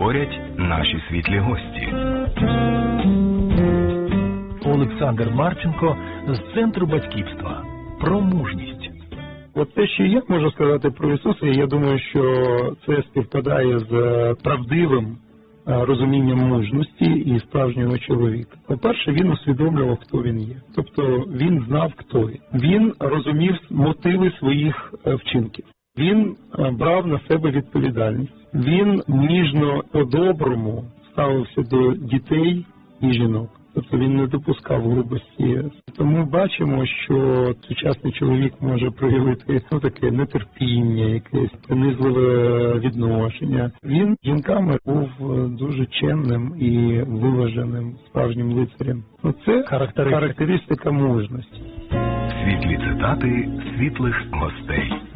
говорять наші світлі гості. Олександр Марченко з Центру батьківства. Про мужність. От те, що я можу сказати про Ісуса, я думаю, що це співпадає з правдивим розумінням мужності і справжнього чоловіка. По-перше, він усвідомлював, хто він є. Тобто він знав, хто він. Він розумів мотиви своїх вчинків. Він брав на себе відповідальність. Він ніжно по-доброму ставився до дітей і жінок. Тобто він не допускав грубості. Тому бачимо, що сучасний чоловік може проявити таке нетерпіння, якесь принизливе відношення. Він жінками був дуже чемним і виваженим справжнім лицарем. Це характеристика мужності. Світлі цитати світлих гостей.